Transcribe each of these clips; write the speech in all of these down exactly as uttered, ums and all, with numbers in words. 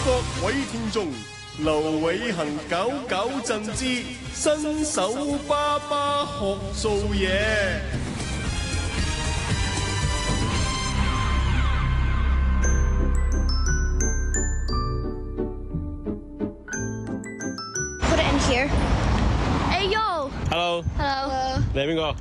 各位聽眾，劉偉恒搞搞震之新手爸爸學做嘢。 Put it in here. Hey yo. Hello. Hello. 你係邊個？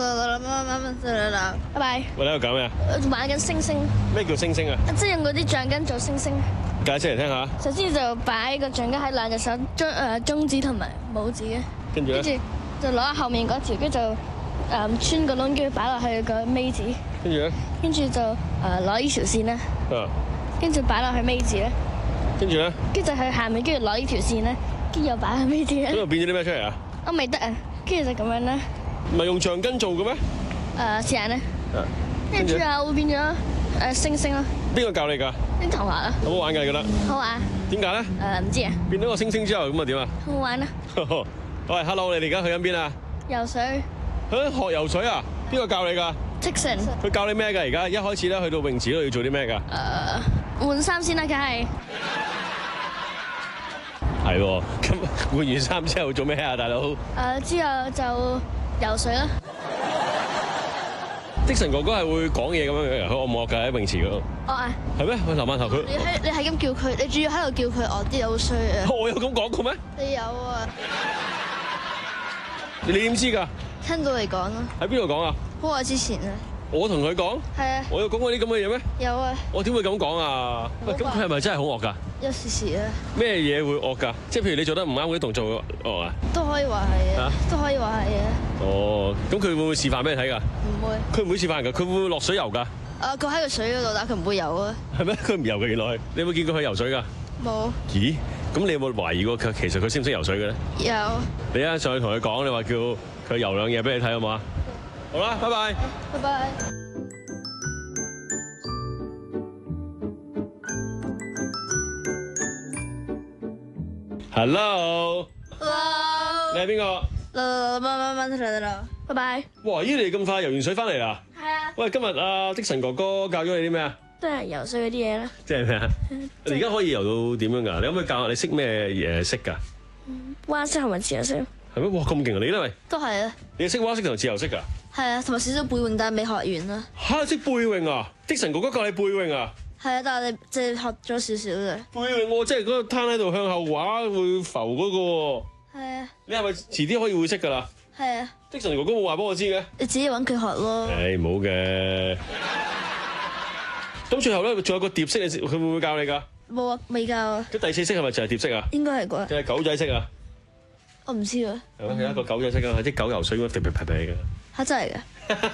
拜拜。 喂，你喺度搞咩啊？ 玩緊星星， 咩叫星星啊？ 即係用嗰啲橡筋做星星。 解釋嚟聽下。 首先就擺個橡筋喺兩隻手中誒中指同埋拇指嘅， 跟住咧， 跟住就攞下後面嗰條，跟住就誒穿個窿，跟住擺落去個尾指， 跟住咧， 跟住就誒攞呢條線咧， 啊， 跟住擺落去尾指咧， 跟住咧， 跟住就去下面，跟住攞呢條線咧，跟住又擺喺尾指咁咧。 又變咗啲咩出嚟啊？ 我未得啊，跟住就咁樣啦。 唔係用橡筋做嘅咩？ 誒試下咧， 啊， 跟住啊會變咗誒星星咯， 邊個教你㗎？ 啲同學啦， 好唔好玩㗎？你覺得？ 好玩。 點解咧？ 誒唔知啊， 變咗個星星之後咁啊點啊？ 好玩啊！ 喂 ，Hello，你哋而家去緊邊啊？ 游水， 去學游水啊？邊個教你㗎？ 即成。 佢教你咩㗎？而家一開始咧去到泳池嗰度要做啲咩㗎？ 誒換衫先啦，梗係。 係喎，咁換完衫之後做咩啊，大佬？ 誒之後就游水啦。 的神哥哥係會講嘢咁樣嘅，佢惡唔惡㗎喺泳池嗰度？ 惡啊！ 係咩？喂，林饅頭佢， 你喺你係咁叫佢，你仲要喺度叫佢惡啲，好衰啊！ 我有咁講過咩？ 你有啊？ 你點知㗎？ 聽到你講咯， 喺邊度講啊？ 好耐之前啊。 我同佢講， 係啊， 我有講過啲咁嘅嘢咩？ 有啊， 我點會咁講啊？喂，咁佢係咪真係好惡㗎？ 有時時啊， 咩嘢會惡㗎？即係譬如你做得唔啱嗰啲動作惡啊？ 都可以話係啊啊， 都可以話係啊， 哦，咁佢會唔會示範俾你睇㗎？ 唔會。 佢唔會示範㗎，佢會唔會落水游㗎？ 誒，佢喺個水嗰度，但佢唔會游啊。 係咩？佢唔游嘅原來。你有冇見過佢游水㗎？ 冇。 咦？咁你有冇懷疑過佢其實佢識唔識游水嘅咧？ 有。 你一上去同佢講，你話叫佢游兩嘢俾你睇好唔好啊？好啦，拜拜。 拜拜。 Hello， Hello。 你係邊個？ 拜拜。 哇！咦，你咁快游完水翻嚟啦？ 係啊。 喂，今日阿的神哥哥教咗你啲咩啊？ 都係游水嗰啲嘢啦。 即係咩啊？你而家可以游到點樣㗎？你可唔可以教下你識咩嘢識㗎？ 蛙式同埋自由式。 係咩？哇，咁勁啊！你咧喂？ 都係啊。 你識蛙式同自由式㗎？ 係啊，同埋少少背泳，但係未學完啦。 嚇！識背泳啊？的神哥哥教你背泳啊？ 係啊，但係你即係學咗少少啫。 背泳喎，即係嗰個攤喺度向後畫會浮嗰個喎。 係啊。 你係咪遲啲可以會識㗎啦？ 係啊。 的神哥哥冇話俾我知嘅。 你自己揾佢學咯。 誒冇嘅。咁最後咧，仲有個蝶式，你佢會唔會教你㗎？ 冇啊，未教啊。 咁第四式係咪就係蝶式啊？ 應該係啩？ 定係狗仔式啊？ 我唔知啊。 係咪？有一個狗仔式啊，啲狗游水嗰個滴滴啪啪嘅。 嚇真係㗎？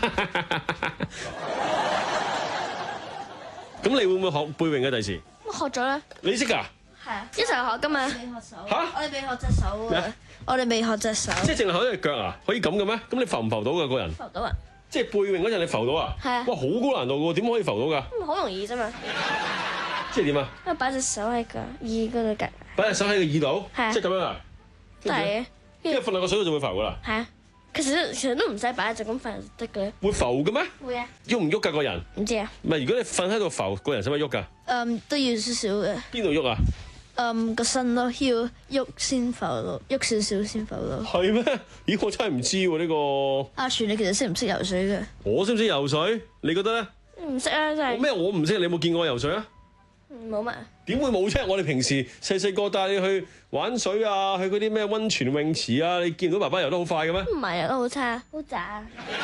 咁你會唔會學背泳嘅第時？ 我學咗啦。 你識㗎？ 係啊，一齊學㗎嘛。未學手。 嚇我哋未學隻手啊。我哋未學隻手。 即係淨係學一隻腳啊？可以咁嘅咩？咁你浮唔浮到㗎個人？ 浮到啊？ 即係背泳嗰陣你浮到啊？ 係啊。 哇，好高難度㗎喎，點可以浮到㗎？ 咁好容易啫嘛。 即係點啊？ 因為擺隻手喺個耳嗰度㗎。 擺隻手喺個耳度， 係啊即係咁樣啊？ 都係嘅。 跟住瞓落個水度就會浮㗎啦。 係啊。其實其實都唔使擺，就咁瞓就得嘅咧。 會浮嘅咩？ 會啊。 喐唔喐㗎個人？ 唔知啊。 唔係，如果你瞓喺度浮，個人使唔使喐㗎？ 誒都要少少嘅。 邊度喐啊？ 誒個身咯，要喐先浮到，喐少少先浮到。 係咩？咦，我真係唔知喎呢個。 阿全，你其實識唔識游水嘅？ 我識唔識游水？你覺得咧？ 唔識啊，真係。 咩？我唔識，你有冇見過我游水啊？ 冇乜。 點會冇啫？我哋平時細細個帶你去玩水啊，去嗰啲咩溫泉泳池啊，你見到爸爸游得好快嘅咩？ 唔係啊，都好差，好渣。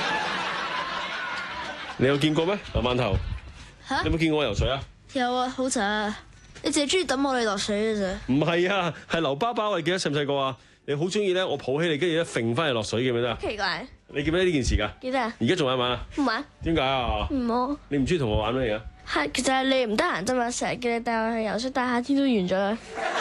你有見過咩？林饅頭， 嚇？ 你有冇見過我游水啊？ 有啊，好渣啊！你淨係中意抌我哋落水嘅啫。 唔係啊，係劉爸爸，我記得細唔細個啊？你好中意咧，我抱起你，跟住咧揈翻你落水，記唔記得啊？ 奇怪。 你記唔記得呢件事㗎？ 記得啊。 而家仲玩唔玩啊？ 唔玩。 點解啊？ 唔好。 你唔中意同我玩咩嘢啊？ 係，其實係你唔得閒啫嘛，成日叫你帶我去游水，但係夏天都完咗啦。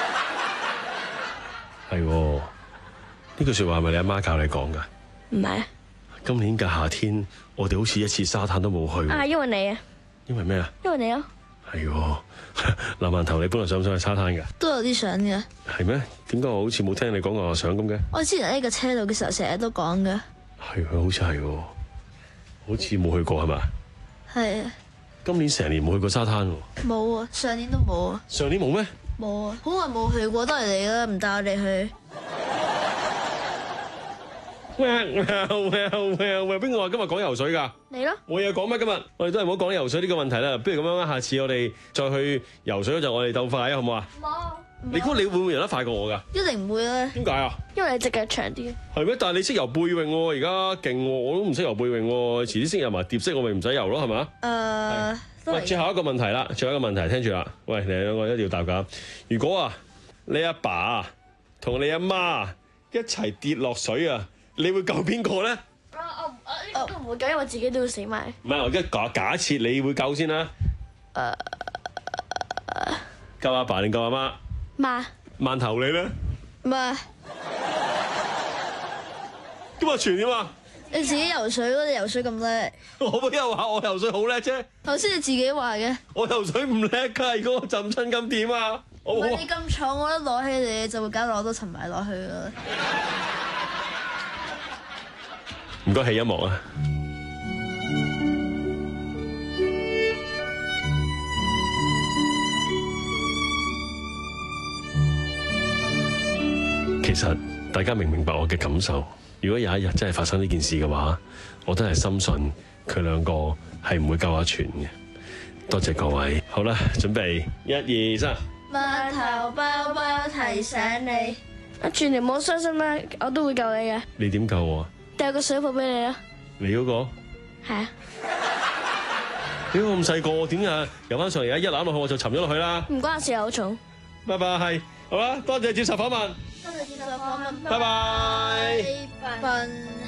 係喎，呢句説話係咪你阿媽教你講㗎？ 唔係啊。 今年嘅夏天，我哋好似一次沙灘都冇去喎。 啊，因為你啊。 因為咩啊？ 因為你咯。 係喎，林饅頭，你本來想唔想去沙灘㗎？ 都有啲想嘅。 係咩？點解我好似冇聽你講過話想咁嘅？ 我之前喺個車度嘅時候，成日都講嘅。 係佢好似係喎，好似冇去過係嘛？ 係啊。 今年成年冇去過沙灘喎。 冇啊，上年都冇啊。 上年冇咩？ 冇啊，好耐冇去過，都係你啦，唔帶我哋去。 喂喂喂喂喂，邊個話今日講游水㗎？ 你咯， 冇嘢講咩？今日我哋都係唔好講游水呢個問題啦。不如咁樣，下次我哋再去游水嗰陣，我哋鬥快啊，好唔好啊？ 冇， 你估你會唔會游得快過我㗎？ 一定唔會啦。 點解啊？ 因為你隻腳長啲。 係咩？但係你識游背泳喎，而家勁喎，我都唔識游背泳喎。遲啲先游埋蝶式，我咪唔使游咯，係咪？ 誒，都喂， 係最後一個問題啦，最後一個問題，聽住啦。喂，你哋兩個一定要答㗎。如果啊，你阿爸啊同你阿媽一齊跌落水啊，你會救邊個咧？ 啊啊啊！都唔會救，因為自己都要死埋。 唔係，我而家假假設你會救先啦。 誒， 救阿爸定救阿媽？ 媽， 饅頭你咧？ 唔係咁啊，全點啊？ 你自己游水咯，你游水咁叻。 我又話我游水好叻啫， 頭先你自己話嘅。 我游水唔叻㗎，如果我浸親咁點啊？我唔好係你咁重，我覺得攞起你就會搞到我都沉埋落去㗎啦。 唔該起音樂啊！其實大家明唔明白我嘅感受？如果有一日真係發生呢件事嘅話，我真係深信佢兩個係唔會救阿全嘅。多謝各位，好啦，準備一二三。 碼頭包包提醒你， 阿全你唔好傷心啦，我都會救你嘅。 你點救我啊？ 掉個水泡俾你啦。 你嗰個？ 係啊。 屌我咁細個，點啊游翻上嚟啊！一攬落去我就沉咗落去啦。 唔關事，好重。 拜拜，係好啦，多謝接受訪問。 多謝接受訪問， 拜拜。 拜拜。